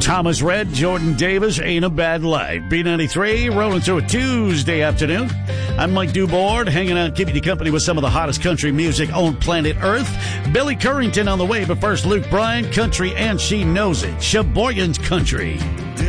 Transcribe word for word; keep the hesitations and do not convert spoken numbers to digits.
Thomas Rhett, Jordan Davis, Ain't a Bad Life. B ninety-three, rolling through a Tuesday afternoon. I'm Mike Dubord, hanging out, keeping you company with some of the hottest country music on planet Earth. Billy Currington on the way, but first Luke Bryan, Country and She Knows It. Sheboygan's Country.